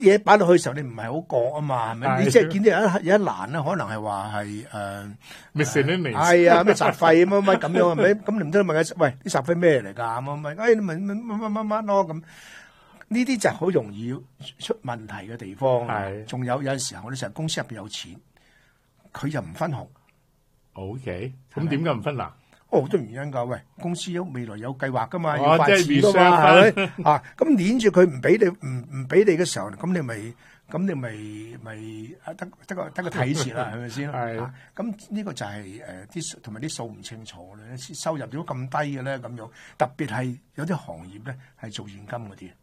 嘢擺落去嘅時候，你唔係好覺啊嘛，係咪？你即係見到有一欄咧，可能係話係係啊咩雜費乜咁樣係咪？咁你唔得問佢，喂啲雜費咩嚟㗎？咁咪你問乜咯咁。呢啲就係好容易出問題嘅地方。仲有陣時候，我哋成日公司入邊有錢，佢又唔分紅。 OK， 咁點解唔分啊？ 好多原因㗎。喂，公司未來有計劃㗎嘛，要發展㗎嘛，係咪啊？咁攆住佢唔俾你，唔俾你嘅時候，咁你咪得個睇字啦，係咪先？咁呢個就係啲同埋啲數唔清楚咧，收入點解咁低嘅咧？咁樣特別係有啲行業咧係做現金嗰啲。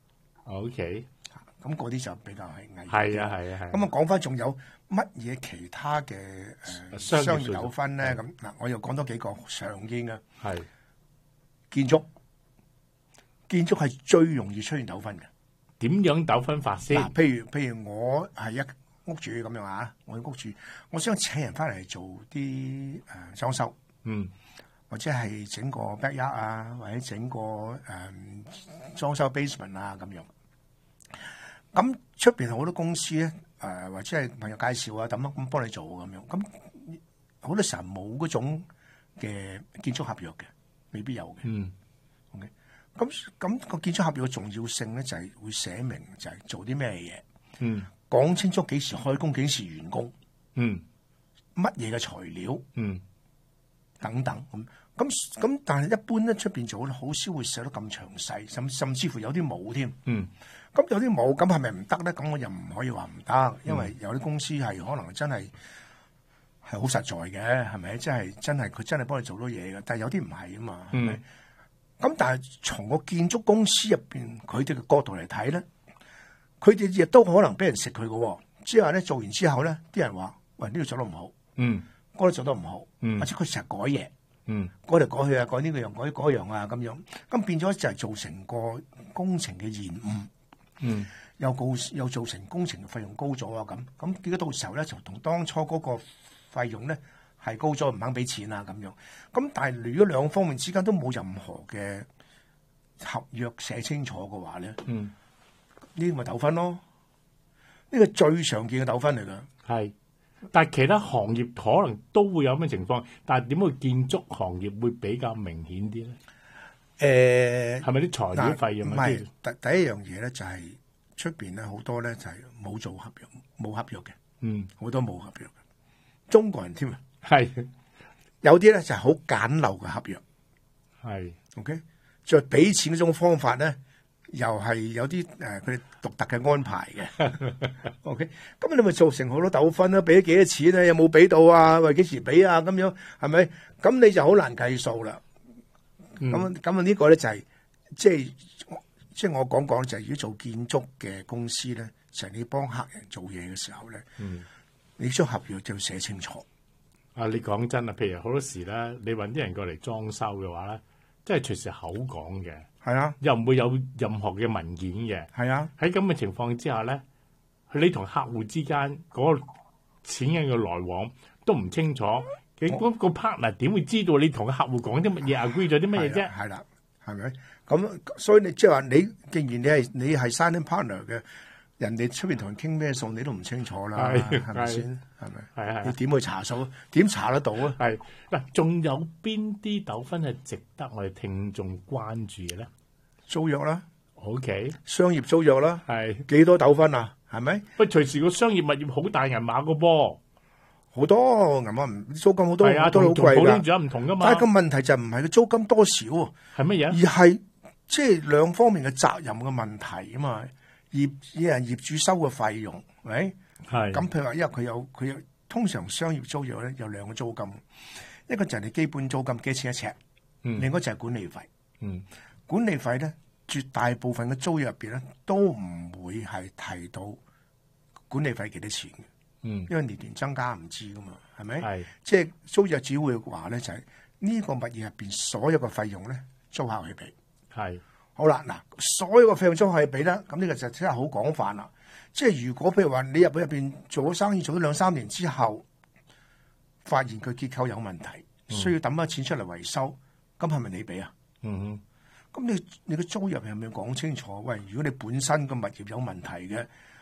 OK， 咁嗰啲就比較係危險。 係啊。 咁講翻，仲有乜嘢其他嘅商業糾紛咧？咁嗱，我又講多幾個常見嘅。係建築係最容易出現糾紛嘅。 點樣糾紛法先？ 嗱，譬如我係一屋主咁樣啊，我嘅屋主，我想請人翻嚟做啲裝修，或者係整個 backyard 啊，或者整個裝修 basement 啊咁樣。咁出邊好多公司咧，或者係朋友介紹啊，咁幫你做咁樣。咁好多時候冇嗰種嘅建築合約嘅，未必有嘅。OK，咁個建築合約嘅重要性咧，就係會寫明就係做啲咩嘢。講清楚幾時開工，幾時完工。乜嘢嘅材料。等等咁，但係一般咧出邊做咧，好少會寫得咁詳細，甚至乎有啲冇添。咁有啲冇，咁係咪唔得咧？咁我又唔可以話唔得，因為有啲公司係可能真係好實在嘅，係咪？真係佢真係幫你做到嘢嘅，但係有啲唔係啊嘛，係咪？咁但係從個建築公司入邊佢哋嘅角度嚟睇咧，佢哋亦都可能俾人食佢嘅，即係話咧做完之後咧，啲人話：喂，呢度做得唔好，嗰度做得唔好，或者佢成日改嘢。改嚟改去啊，改呢個樣，改嗰樣啊，咁樣，咁變咗就係造成個工程嘅延誤，又造成工程嘅費用高咗啊，咁結果到時候咧就同當初嗰個費用咧係高咗，唔肯俾錢啊，咁樣，咁但係如果兩方面之間都冇任何嘅合約寫清楚嘅話咧，呢啲咪糾紛咯，呢個最常見嘅糾紛嚟㗎。 係。但係其他行業可能都會有咩情況，但係點解建築行業會比較明顯啲咧？係咪啲材料費用？唔係， 第一樣嘢咧就係出邊咧好多咧就係冇做合約，冇合約嘅，好多冇合約嘅，中國人添啊， 係有啲咧就係好簡陋嘅合約， 係 OK， 再俾錢嗰種方法咧。又係有啲佢哋獨特嘅安排嘅，OK， 咁你咪造成好多糾紛啦，俾咗幾多錢咧？有冇俾到啊？喂，幾時俾啊？咁樣係咪？咁你就好難計數啦。咁呢個咧就係即係我講就係如果做建築嘅公司咧，就係你幫客人做嘢嘅時候咧，你將合約就要寫清楚。 你講真啊，譬如好多時咧，你搵啲人過嚟裝修嘅話咧，即係隨時口講嘅。 係啊， 又唔會有任何嘅文件嘅。 係啊， 喺咁嘅情況之下咧，你同客戶之間嗰個錢嘅來往都唔清楚，嗰個 partner 點會知道你同個客戶講啲乜嘢，agree 咗啲乜嘢啫？ 係啦，係咪？咁所以你即係話你，既然你係 signing partner 嘅，人哋出邊同人傾咩數，你都唔清楚啦，係咪先？係咪？係你點去查數？點查得到啊？ 係嗱，仲有邊啲糾紛係值得我哋聽眾關注嘅咧？ 租約啦 ，OK， 商業租約啦， 係幾多糾紛啊？係咪？ 喂，隨時個商業物業好大銀碼個噃， 好多銀碼租金好多， 係啊， 都好貴㗎。 普通住唔同噶嘛。 但係個問題就唔係個租金多少， 係乜嘢？ 而係即係兩方面嘅責任嘅問題啊嘛。業主收嘅費用，係咪？係。咁譬如話，因為佢有通常商業租約咧有兩個租金，一個就係你基本租金幾錢一尺，另一個就係管理費。管理費咧，絕大部分嘅租約入邊咧都唔會係提到管理費幾多錢嘅。因為年年增加唔知噶嘛，係咪？係。即係租約只會話咧就係呢個物業入邊所有嘅費用咧租客去俾。係。好啦，嗱，所有嘅費用租客去俾啦，咁呢個就真係好廣泛啦。即係如果譬如話你入邊做咗生意做咗2-3年之後，發現佢結構有問題，需要抌翻錢出嚟維修，咁係咪你俾啊？咁你嘅租約係咪要講清楚？喂，如果你本身個物業有問題嘅，